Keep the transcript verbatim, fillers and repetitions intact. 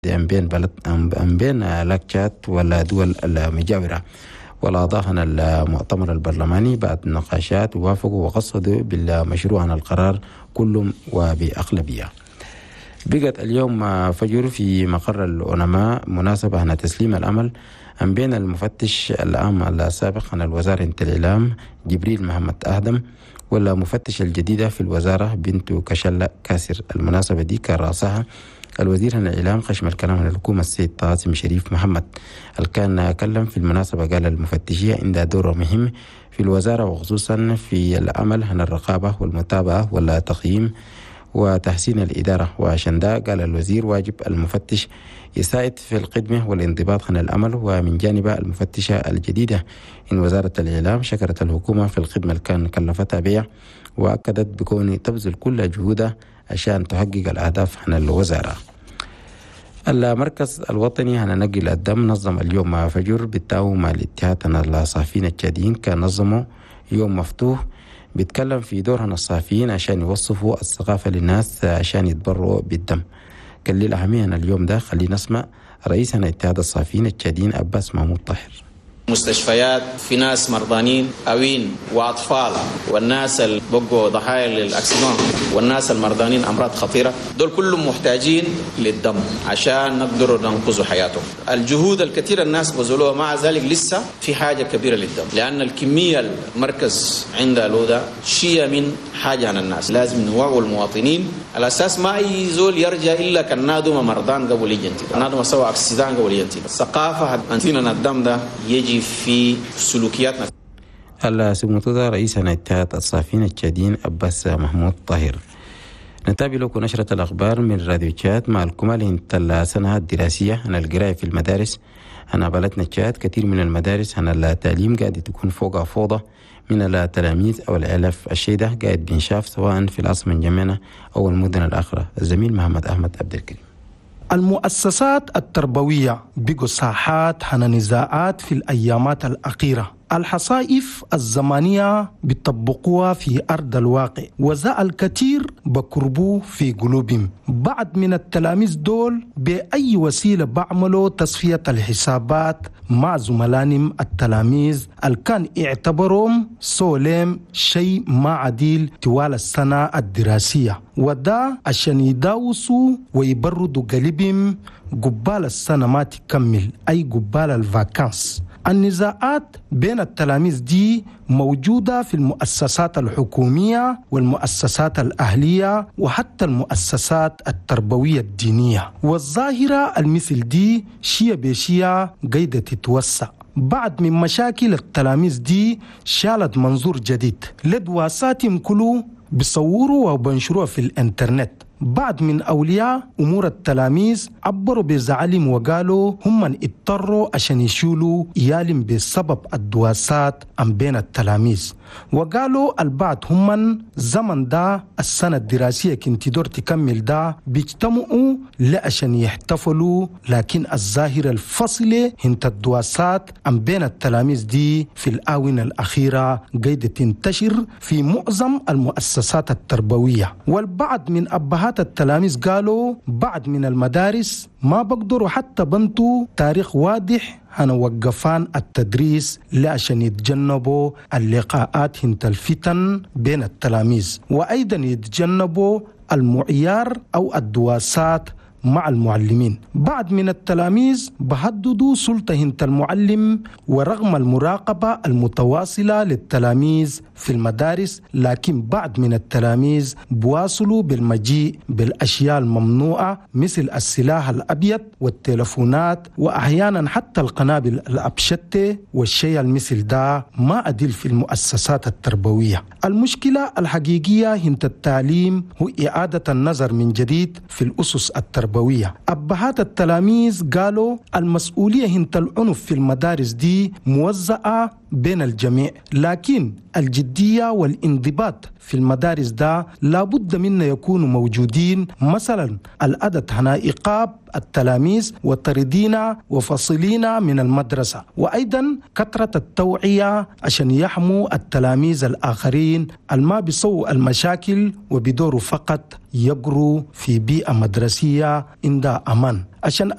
أم بين بلد أم بين لاكتشاد والدول المجاورة. والأعضاء المؤتمر البرلماني بعد النقاشات وافقوا وقصدوا بالمشروع عن القرار كلهم وبأغلبية. بقت اليوم فجر في مقر الأنماء مناسبة عن تسليم الأمل أم بين المفتش العام السابق عن الوزارة الإعلام جبريل محمد آدم والمفتش الجديدة في الوزارة بنت كشلة كاسر. المناسبة دي كان رأسها الوزير عن الإعلام خشم الكلام عن الحكومة السيد قاسم شريف محمد. الكان كلم في المناسبة قال المفتشية عندها دور مهم في الوزارة وخصوصا في العمل عن الرقابة والمتابعة والتقييم وتحسين الإدارة. وعشان ده قال الوزير واجب المفتش يساعد في الخدمة والانضباط عن العمل. ومن جانب المفتشة الجديدة إن وزارة الإعلام شكرت الحكومة في الخدمة اللي كان كلفتها بها وأكدت بكون تبذل كل جهودها عشان تحقق الأهداف عن الوزارة. المركز الوطني عن نقل الدم نظم اليوم فجر بالتعاون مع الاتحاد عن الصحفيين التشاديين. كان نظموا يوم مفتوح بيتكلم في دور عن الصحفيين عشان يوصفوا الثقافة للناس عشان يتبروا بالدم. كان لي الأهمية عن اليوم ده خلينا نسمع رئيس عن اتحاد الصحفيين التشاديين عباس محمود طاهر. مستشفيات في ناس مرضانين أوين وأطفال والناس اللي بقوا ضحايا للأكسدون والناس المرضانين أمراض خطيرة دول كلهم محتاجين للدم عشان نقدروا ننقذوا حياتهم. الجهود الكثيرة الناس بذلوها مع ذلك لسه في حاجة كبيرة للدم لأن الكمية المركز عندها لودا شيء من حاجة عن الناس. لازم نوعوا المواطنين على أساس ما أي زول يرجع إلا كان نادوا مرضان قبل يجنتي نادوا سوى أكسدان قبل يجنتي. الثقافة أنتينا الدم ده يجي في سلوكياتنا. السموتو رئيس اتحاد الصحفيين التشاديين عباس محمود طاهر. نتابع لكم نشرة الأخبار من راديو تشاد مع الكمال انت السنة الدراسية عن القراءة في المدارس. أنا بلدنا تشاد كثير من المدارس عن التعليم قاعد تكون فوق فوضى من التلاميذ أو الآلاف. الشيء ده قاعد بينشاف سواء في العاصمة الجمينة أو المدن الأخرى. الزميل محمد أحمد عبد الكريم. المؤسسات التربوية بقوا ساحات عن نزاعات في الأيامات الأخيرة. الحصائف الزمانية بيطبقوها في أرض الواقع وزاء الكثير بقربوه في قلوبهم. بعض من التلاميذ دول بأي وسيلة بعملوا تصفية الحسابات مع زملائهم التلاميذ الكان اعتبرهم سولم شيء ما عديل طوال السنة الدراسية وده عشان يداوسوا ويبردوا قلبهم قبال السنة ما تكمل أي قبال الفاكانس. النزاعات بين التلاميذ دي موجودة في المؤسسات الحكومية والمؤسسات الأهلية وحتى المؤسسات التربوية الدينية. والظاهرة المثل دي شيء بشيء قيدة تتوسع. بعد من مشاكل التلاميذ دي شالت منظور جديد لدواساتهم كله بيصوروا وبنشروها في الانترنت. بعض من أولياء أمور التلاميذ عبروا بزعلهم وقالوا هم من اضطروا عشان يشيلوا إيالهم بسبب الدواسات عن بين التلاميذ. وقالوا البعض هم من زمن ده السنة الدراسية كنت دور تكمل ده بيجتمعوا لعشان يحتفلوا لكن الظاهرة الفصلة هنت الدواسات عن بين التلاميذ دي في الآونة الأخيرة قيد تنتشر في معظم المؤسسات التربوية. والبعض من أبهات التلاميذ قالوا بعض من المدارس ما بقدروا حتى بنتوا تاريخ واضح عن وقفان التدريس لعشان يتجنبوا اللقاءات هنت الفتن بين التلاميذ وأيضا يتجنبوا المعيار أو الدواسات مع المعلمين. بعض من التلاميذ بهددوا سلطة هنت المعلم ورغم المراقبة المتواصلة للتلاميذ في المدارس لكن بعض من التلاميذ بواصلوا بالمجيء بالأشياء الممنوعة مثل السلاح الأبيض والتلفونات وأحيانا حتى القنابل الأبشتة والشيء المثل ده ما أدل في المؤسسات التربوية. المشكلة الحقيقية هنت التعليم هو إعادة النظر من جديد في الأسس التربوية. أبهات التلاميذ قالوا المسؤولية هنت العنف في المدارس دي موزعة بين الجميع، لكن الجدية والانضباط في المدارس ده لابد منا يكونوا موجودين. مثلا الأدت هنا إيقاب التلاميذ وطردينا وفصلينا من المدرسة، وأيضا كثرة التوعية عشان يحموا التلاميذ الآخرين الما بيسووا المشاكل وبدوروا فقط يقروا في بيئة مدرسية عندها أمان. عشان